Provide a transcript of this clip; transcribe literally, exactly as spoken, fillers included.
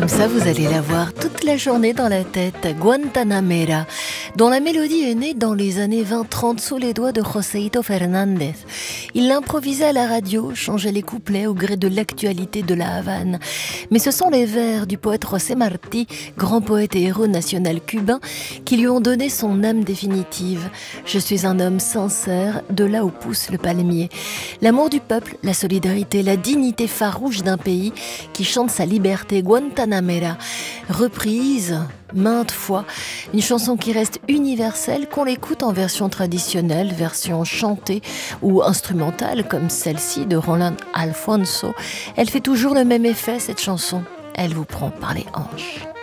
Comme ça, vous allez la voir toute la journée dans la tête, Guantanamera, dont la mélodie est née dans les années vingt trente sous les doigts de Joséito Fernández. Il l'improvisait à la radio, changeait les couplets au gré de l'actualité de la Havane. Mais ce sont les vers du poète José Martí, grand poète et héros national cubain, qui lui ont donné son âme définitive. Je suis un homme sincère, de là où pousse le palmier. L'amour du peuple, la solidarité, la dignité farouche d'un pays qui chante sa liberté, Guantanamera, reprise maintes fois, une chanson qui reste universelle, qu'on l'écoute en version traditionnelle, version chantée ou instrumentale comme celle-ci de Roland Alfonso. Elle fait toujours le même effet, cette chanson. Elle vous prend par les hanches.